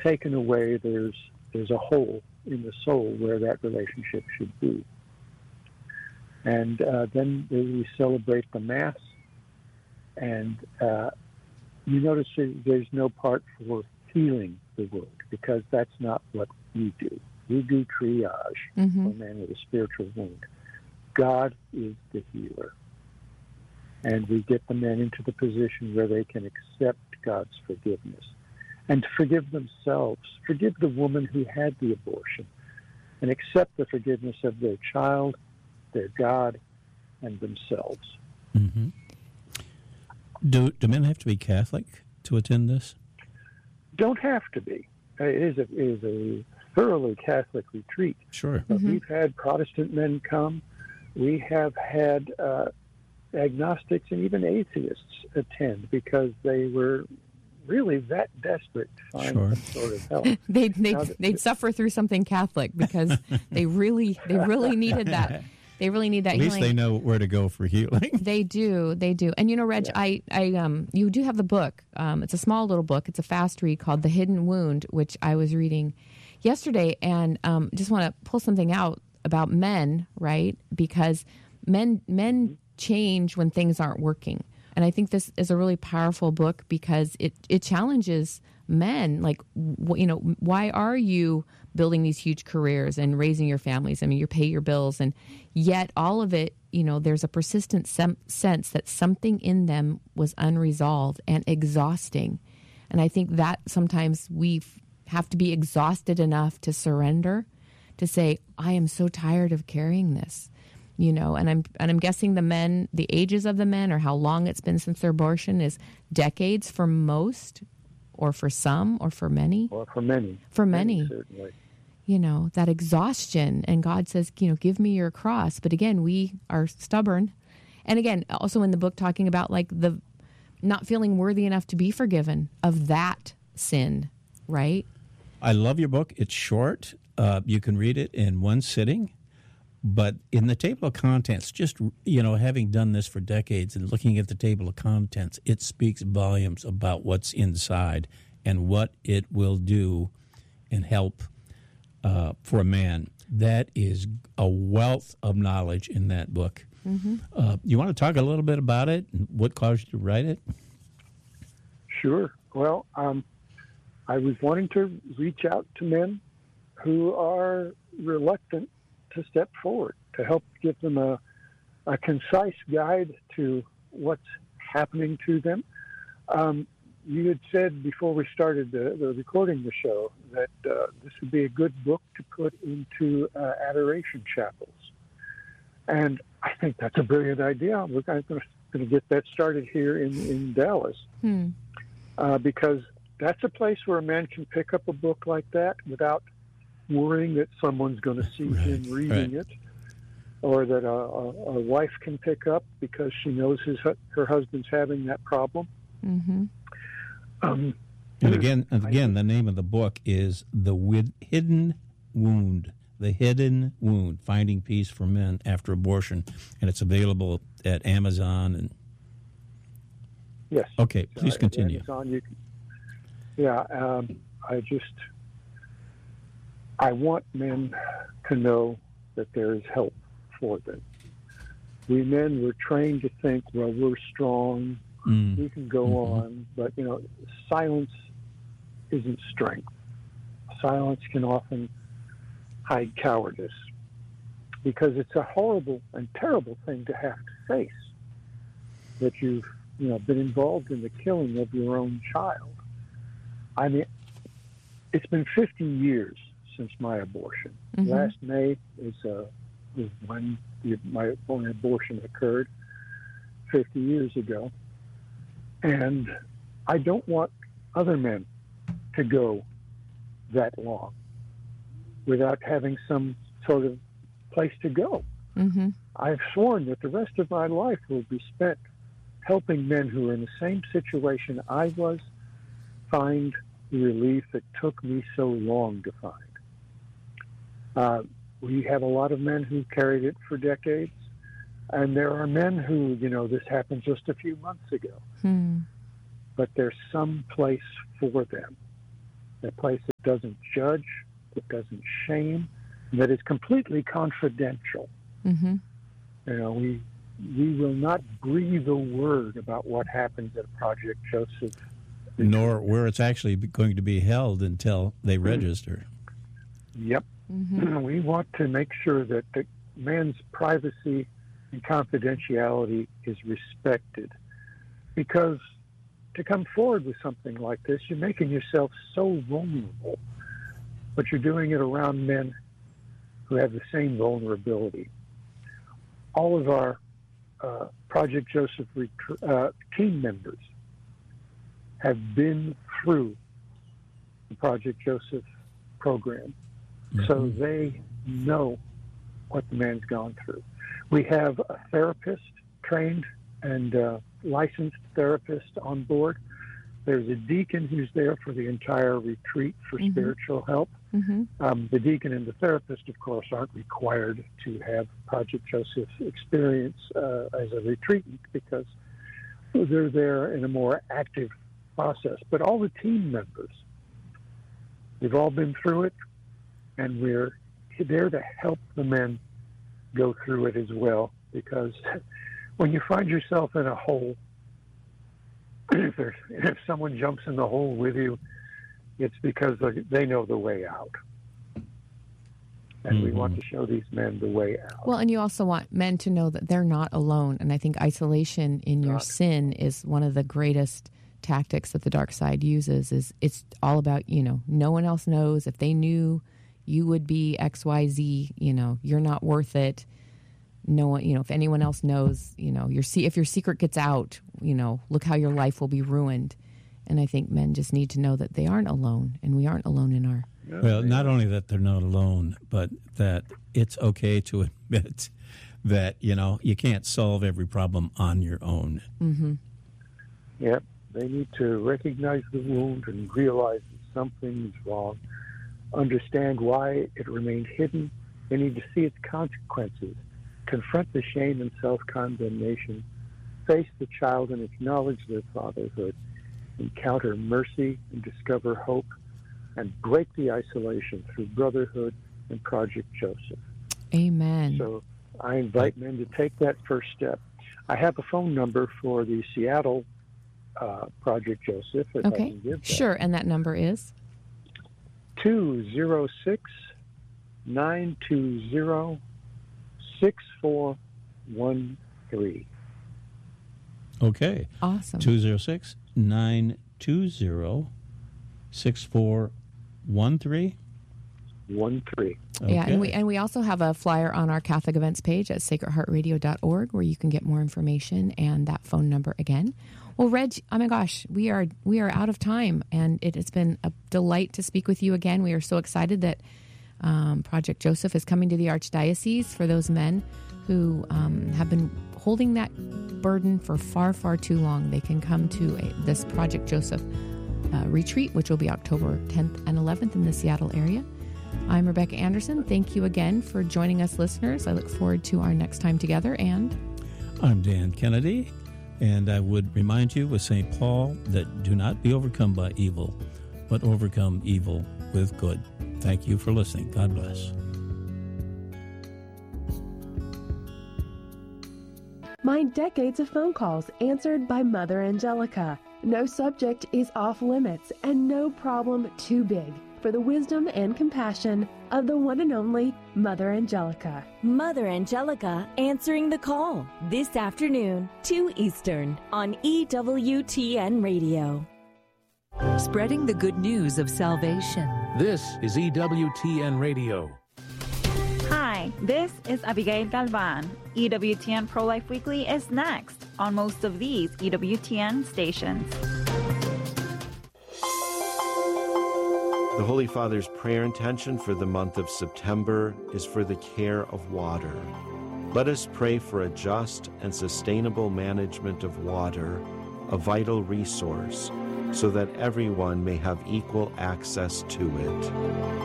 taken away, there's a hole in the soul where that relationship should be. And then we celebrate the Mass, and you notice there's no part for healing the wound, because that's not what we do. We do triage for a man with a spiritual wound. God is the healer. And we get the men into the position where they can accept God's forgiveness and forgive themselves, forgive the woman who had the abortion, and accept the forgiveness of their child, their God, and themselves. Mm-hmm. Do men have to be Catholic to attend this? Don't have to be. It is a thoroughly Catholic retreat. Sure. But we've had Protestant men come. We have had agnostics and even atheists attend because they were really that desperate to find some sort of help. They'd suffer through something Catholic because they really needed that. They really need that healing. At least they know where to go for healing. They do. And Reg, you do have the book. It's a small little book. It's a fast read called The Hidden Wound, which I was reading yesterday, and just want to pull something out about men, right? Because men change when things aren't working. And I think this is a really powerful book because it challenges men. Like, why are you building these huge careers and raising your families? I mean, you pay your bills, and yet all of it, there's a persistent sense that something in them was unresolved and exhausting. And I think that sometimes we have to be exhausted enough to surrender, to say, I am so tired of carrying this. And I'm guessing the ages of the men, or how long it's been since their abortion, is decades for most, or for some, or for many. Or for many. For many. Certainly. That exhaustion. And God says, give me your cross. But again, we are stubborn. And again, also in the book, talking about like the not feeling worthy enough to be forgiven of that sin, right? I love your book. It's short. You can read it in one sitting. But in the table of contents, just, having done this for decades and looking at the table of contents, it speaks volumes about what's inside and what it will do and help for a man. That is a wealth of knowledge in that book. Mm-hmm. You want to talk a little bit about it and what caused you to write it? Sure. Well, I was wanting to reach out to men who are reluctant to step forward, to help give them a concise guide to what's happening to them. You had said before we started the recording the show that this would be a good book to put into adoration chapels. And I think that's a brilliant idea. We're going to get that started here in Dallas because that's a place where a man can pick up a book like that without worrying that someone's going to see him reading it, or that a wife can pick up because she knows her husband's having that problem. Mm-hmm. And again, the name of the book is The Hidden Wound. The Hidden Wound: Finding Peace for Men After Abortion, and it's available at Amazon. And yes. Okay, please continue. Amazon, I want men to know that there is help for them. We men were trained to think, well, we're strong, we can go on, but, silence isn't strength. Silence can often hide cowardice because it's a horrible and terrible thing to have to face, that you've, been involved in the killing of your own child. I mean, it's been 50 years since my abortion. Mm-hmm. Last May is when my own abortion occurred 50 years ago. And I don't want other men to go that long without having some sort of place to go. Mm-hmm. I've sworn that the rest of my life will be spent helping men who are in the same situation I was find the relief that took me so long to find. We have a lot of men who carried it for decades, and there are men who, this happened just a few months ago. But there's some place for them. a place that doesn't judge, that doesn't shame, that is completely confidential. Mm-hmm. You know, we will not breathe a word about what happens at Project Joseph. Nor where it's actually going to be held until they register. Yep. Mm-hmm. We want to make sure that the man's privacy and confidentiality is respected. Because to come forward with something like this, you're making yourself so vulnerable, but you're doing it around men who have the same vulnerability. All of our Project Joseph team members have been through the Project Joseph program, so they know what the man's gone through. We have a therapist, trained and licensed therapist on board. There's a deacon who's there for the entire retreat for spiritual help. The deacon and the therapist, of course, aren't required to have Project Joseph experience as a retreatant because they're there in a more active process. But all the team members, we've all been through it, and we're there to help the men go through it as well, because when you find yourself in a hole, if someone jumps in the hole with you, it's because they know the way out. And we want to show these men the way out. Well, and you also want men to know that they're not alone. And I think isolation in your sin is one of the greatest tactics that the dark side uses. Is it's all about, no one else knows. If they knew, you would be XYZ, you're not worth it. No one, if anyone else knows, if your secret gets out, look how your life will be ruined. And I think men just need to know that they aren't alone, and we aren't alone in our... Well, not only that they're not alone, but that it's okay to admit that, you can't solve every problem on your own. Mm-hmm. Yep. They need to recognize the wound and realize that something's wrong, understand why it remained hidden. They need to see its consequences, confront the shame and self-condemnation, face the child and acknowledge their fatherhood, encounter mercy and discover hope, and break the isolation through brotherhood and Project Joseph. Amen. So I invite men to take that first step. I have a phone number for the Seattle Project Joseph, if I can give that. Sure, and that number is? 206-920-6413. Okay. Awesome. 206-920-6413. 13? 13. Okay. Yeah, and we also have a flyer on our Catholic events page at sacredheartradio.org where you can get more information and that phone number again. Well, Reg, oh my gosh, we are out of time, and it has been a delight to speak with you again. We are so excited that Project Joseph is coming to the Archdiocese for those men who have been holding that burden for far, far too long. They can come to this Project Joseph retreat, which will be October 10th and 11th in the Seattle area. I'm Rebecca Anderson. Thank you again for joining us, listeners. I look forward to our next time together. And I'm Dan Kennedy, and I would remind you with St. Paul that do not be overcome by evil, but overcome evil with good. Thank you for listening. God bless. Mind decades of phone calls answered by Mother Angelica. No subject is off limits and no problem too big for the wisdom and compassion of the one and only Mother Angelica. Mother Angelica answering the call this afternoon, 2 Eastern on EWTN Radio. Spreading the good news of salvation. This is EWTN Radio. Hi, this is Abigail Galvan. EWTN Pro-Life Weekly is next on most of these EWTN stations. The Holy Father's prayer intention for the month of September is for the care of water. Let us pray for a just and sustainable management of water, a vital resource, so that everyone may have equal access to it.